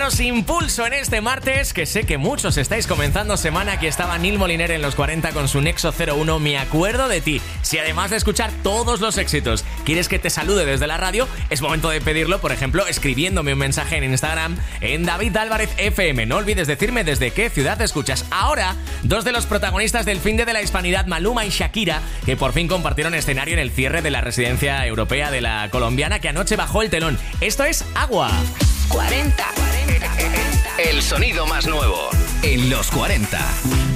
daros impulso en este martes, que sé que muchos estáis comenzando semana. Aquí estaba Neil Moliner en los 40 con su Nexo 01, Me acuerdo de ti. Si además de escuchar todos los éxitos quieres que te salude desde la radio, es momento de pedirlo, por ejemplo, escribiéndome un mensaje en Instagram en David Álvarez FM. No olvides decirme desde qué ciudad te escuchas. Ahora, dos de los protagonistas del Finde de la Hispanidad, Maluma y Shakira, que por fin compartieron escenario en el cierre de la residencia europea de la colombiana, que anoche bajó el telón. Esto es Agua. 40. El sonido más nuevo en los 40.